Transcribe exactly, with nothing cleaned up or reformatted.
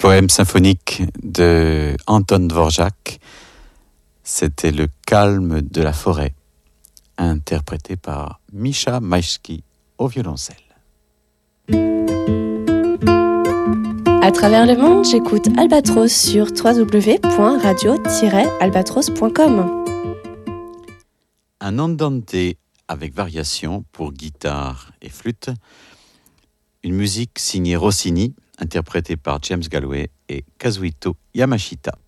poème symphonique de Anton Dvorak. C'était Le calme de la forêt, interprété par Misha Maïchki au violoncelle. À travers le monde, j'écoute Albatros sur w w w point radio tiret albatros point com. Un andante avec variation pour guitare et flûte. Une musique signée Rossini, interprétée par James Galway et Kazuhito Yamashita.